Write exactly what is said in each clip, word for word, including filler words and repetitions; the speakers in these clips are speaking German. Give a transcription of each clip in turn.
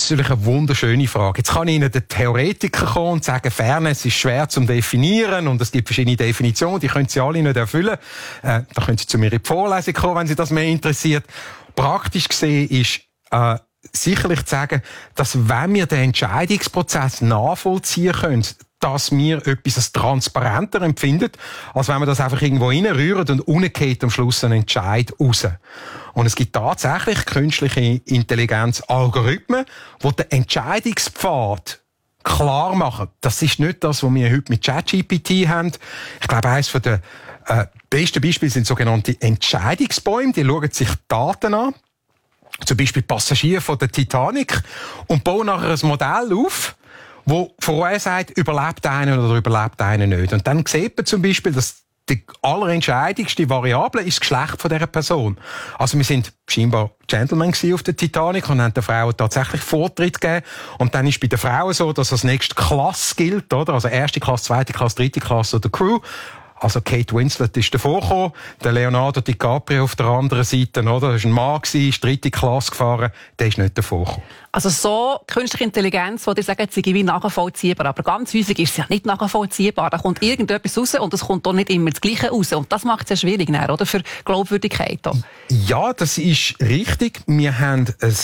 ist natürlich eine wunderschöne Frage. Jetzt kann Ihnen der Theoretiker kommen und sagen, Fairness ist schwer zu definieren und es gibt verschiedene Definitionen, die können Sie alle nicht erfüllen. Äh, da können Sie zu mir in die Vorlesung kommen, wenn Sie das mehr interessiert. Praktisch gesehen ist äh, sicherlich zu sagen, dass wenn wir den Entscheidungsprozess nachvollziehen können, dass wir etwas als transparenter empfinden, als wenn wir das einfach irgendwo reinrühren und unten geht am Schluss ein Entscheid raus. Und es gibt tatsächlich künstliche Intelligenz-Algorithmen, die den Entscheidungspfad klar machen. Das ist nicht das, was wir heute mit ChatGPT haben. Ich glaube, eines der äh, besten Beispiele sind sogenannte Entscheidungsbäume. Die schauen sich Daten an, zum Beispiel Passagiere von der Titanic, und bauen nachher ein Modell auf, wo vorher sagt, überlebt einer oder überlebt einer nicht. Und dann sieht man zum Beispiel, dass die allerentscheidendste Variable ist das Geschlecht von dieser Person. Also wir sind scheinbar Gentlemen auf der Titanic und haben den Frauen tatsächlich Vortritt gegeben. Und dann ist bei den Frauen so, dass als nächste Klasse gilt, oder? Also erste Klasse, zweite Klasse, dritte Klasse oder Crew. Also Kate Winslet ist davor gekommen, der Leonardo DiCaprio auf der anderen Seite, oder? Das war ein Mann, ist dritte Klasse gefahren, der ist nicht davor gekommen. Also so künstliche Intelligenz, wo die sagen, sie ist wie nachvollziehbar, aber ganz häufig ist es ja nicht nachvollziehbar. Da kommt irgendetwas raus und es kommt auch nicht immer das Gleiche raus. Und das macht es ja schwierig, oder? Für Glaubwürdigkeit. Ja, das ist richtig. Wir haben ein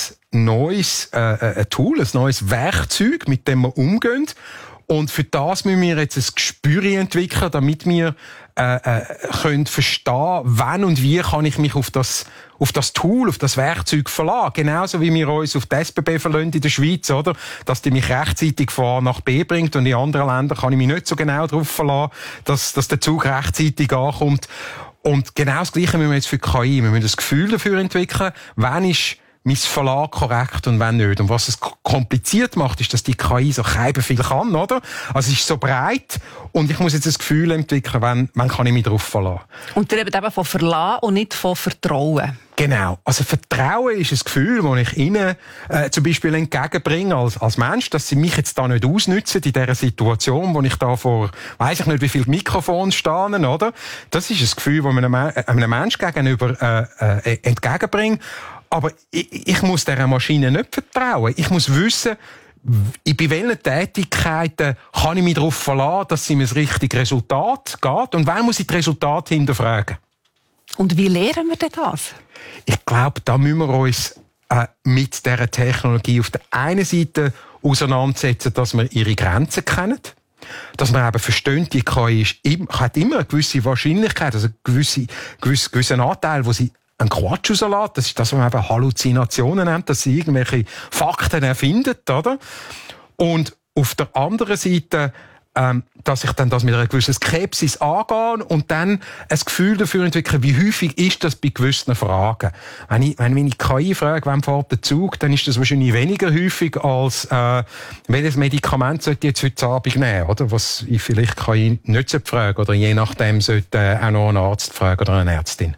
neues äh, ein Tool, ein neues Werkzeug, mit dem wir umgehen. Und für das müssen wir jetzt ein Gespür entwickeln, damit wir äh, äh, können verstehen, wann und wie kann ich mich auf das, auf das Tool, auf das Werkzeug verlassen. Genauso wie wir uns auf die S B B verlassen in der Schweiz, oder? Dass die mich rechtzeitig von A nach B bringt, und in anderen Ländern kann ich mich nicht so genau darauf verlassen, dass, dass der Zug rechtzeitig ankommt. Und genau das Gleiche müssen wir jetzt für K I. Wir müssen das Gefühl dafür entwickeln, wann ist mein Verlag korrekt und wenn nicht. Und was es kompliziert macht, ist, dass die K I so keiben viel kann, oder? Also es ist so breit und ich muss jetzt das Gefühl entwickeln, wenn, wenn kann ich mich darauf verlassen. Und ihr redet eben von Verlassen und nicht von Vertrauen. Genau. Also Vertrauen ist ein Gefühl, das ich ihnen äh, zum Beispiel entgegenbringe als, als Mensch, dass sie mich jetzt da nicht ausnützen in dieser Situation, wo ich da vor, weiss ich nicht, wie viele Mikrofone stehen, oder? Das ist ein Gefühl, das man einem, einem Menschen gegenüber äh, äh, entgegenbringe. Aber ich, ich muss dieser Maschine nicht vertrauen. Ich muss wissen, bei welchen Tätigkeiten kann ich mich darauf verlassen, dass sie mir das richtige Resultat geht. Und wann muss ich das Resultat hinterfragen? Und wie lernen wir denn das? Ich glaube, da müssen wir uns äh, mit dieser Technologie auf der einen Seite auseinandersetzen, dass wir ihre Grenzen kennen. Dass man eben versteht, die K I ist, hat immer eine gewisse Wahrscheinlichkeit, also einen gewisse, gewisse, gewissen Anteil, wo sie ein Quatsch rauslässt. Das ist das, was man eben Halluzinationen nennt, dass sie irgendwelche Fakten erfindet, oder? Und auf der anderen Seite, ähm, dass ich dann das mit einer gewissen Skepsis angehe und dann ein Gefühl dafür entwickle, wie häufig ist das bei gewissen Fragen. Wenn ich, wenn ich K I frage, wann fährt der Zug, dann ist das wahrscheinlich weniger häufig als, äh, welches Medikament sollte ich jetzt heute Abend nehmen, oder? Was ich vielleicht K I nicht fragen sollte, oder je nachdem sollte äh, auch noch einen Arzt fragen oder eine Ärztin.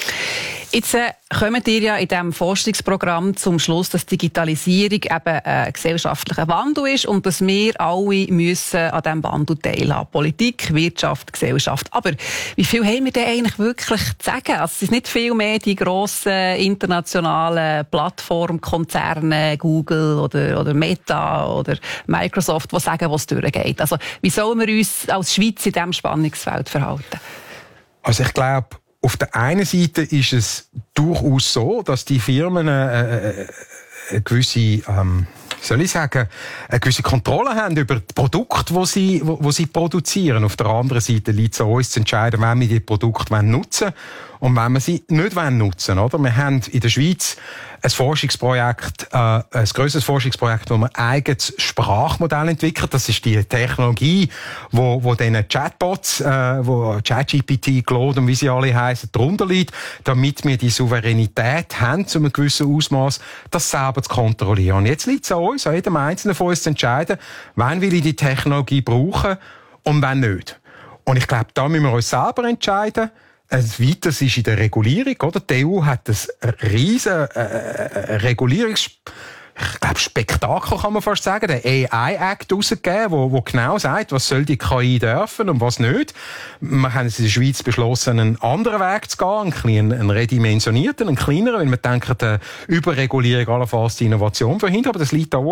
Jetzt äh, kommt ihr ja in diesem Forschungsprogramm zum Schluss, dass Digitalisierung eben ein gesellschaftlicher Wandel ist und dass wir alle müssen an diesem Wandel teilhaben. Politik, Wirtschaft, Gesellschaft. Aber wie viel haben wir denn eigentlich wirklich zu sagen? Also es sind nicht viel mehr die grossen internationalen Plattformkonzerne, Google oder, oder Meta oder Microsoft, die sagen, wo es durchgeht. Also wie sollen wir uns als Schweiz in diesem Spannungsfeld verhalten? Also ich glaube, auf der einen Seite ist es durchaus so, dass die Firmen äh, äh, eine gewisse, ähm, wie soll ich sagen, eine gewisse Kontrolle haben über die Produkte, die sie, wo, wo sie produzieren. Auf der anderen Seite liegt es an uns zu entscheiden, wenn wir die Produkte nutzen wollen und wenn wir sie nicht nutzen wollen. Oder? Wir haben in der Schweiz ein Forschungsprojekt, äh, ein grösseres Forschungsprojekt, wo man ein eigenes Sprachmodell entwickelt. Das ist die Technologie, wo, wo diesen Chatbots, äh, wo ChatGPT, Claude und wie sie alle heissen, darunter liegt, damit wir die Souveränität haben, zu einem gewissen Ausmaß, das selber zu kontrollieren. Und jetzt liegt es an uns, an jedem Einzelnen von uns zu entscheiden, wann will ich die Technologie brauchen und wann nicht. Und ich glaube, da müssen wir uns selber entscheiden. Ein weiteres ist in der Regulierung, oder? Die E U hat ein riesen äh, Regulierungs ich glaube, Spektakel kann man fast sagen, der A I-Act rausgegeben, wo, wo genau sagt, was soll die K I dürfen und was nicht. Wir haben in der Schweiz beschlossen, einen anderen Weg zu gehen, einen, kleinen, einen redimensionierten, einen kleineren, weil wir denken, die Überregulierung allenfalls die Innovation verhindert, aber das liegt da